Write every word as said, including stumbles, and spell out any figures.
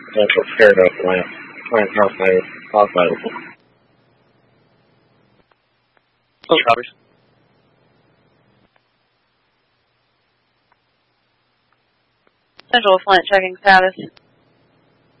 Central Paradise plant. Plant house vital. Oh, copies. Central Flint checking status.